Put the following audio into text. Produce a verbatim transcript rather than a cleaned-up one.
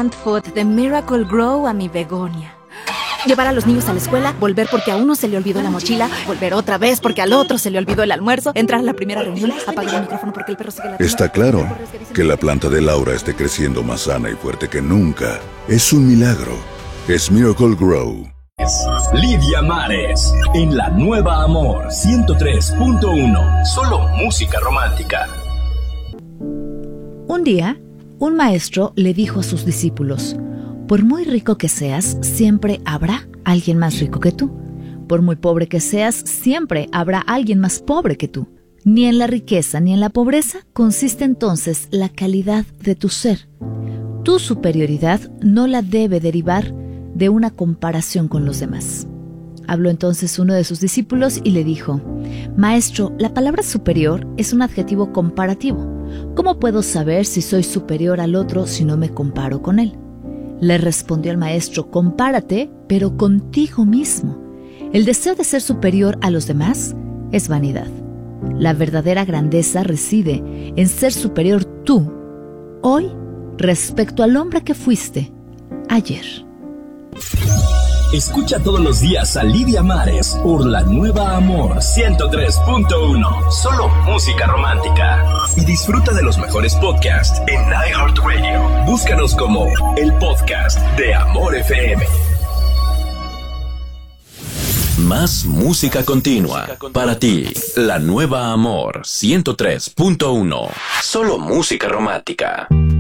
plant food de Miracle Grow a mi begonia. Llevar a los niños a la escuela, volver porque a uno se le olvidó la mochila, volver otra vez porque al otro se le olvidó el almuerzo, entrar a la primera reunión, apagar el micrófono porque el perro sigue ladrando. Está claro que la planta de Laura esté creciendo más sana y fuerte que nunca. Es un milagro. Es Miracle Grow. Lidia Mares, en La Nueva Amor ciento tres punto uno. Solo música romántica. Un día, un maestro le dijo a sus discípulos: por muy rico que seas, siempre habrá alguien más rico que tú. Por muy pobre que seas, siempre habrá alguien más pobre que tú. Ni en la riqueza ni en la pobreza consiste entonces la calidad de tu ser. Tu superioridad no la debe derivar de una comparación con los demás. Habló entonces uno de sus discípulos y le dijo: Maestro, la palabra superior es un adjetivo comparativo. ¿Cómo puedo saber si soy superior al otro si no me comparo con él? Le respondió el maestro: compárate, pero contigo mismo. El deseo de ser superior a los demás es vanidad. La verdadera grandeza reside en ser superior tú, hoy, respecto al hombre que fuiste ayer. Escucha todos los días a Lidia Mares por La Nueva Amor ciento tres punto uno. Solo música romántica. Y disfruta de los mejores podcasts en iHeartRadio. Búscanos como el podcast de Amor F M. Más música continua para ti. La Nueva Amor ciento tres punto uno. Solo música romántica.